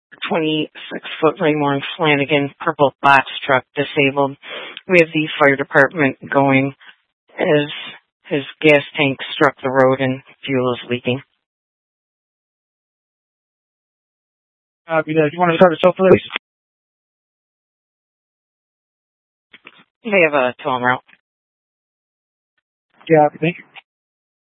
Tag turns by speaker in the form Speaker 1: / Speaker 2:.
Speaker 1: 26-foot Raymore Flanagan purple box truck disabled. We have the fire department going as his gas tank struck the road and fuel is leaking.
Speaker 2: Do you want to start yourself, please?
Speaker 1: They have a tow en route.
Speaker 2: Yeah, thank you.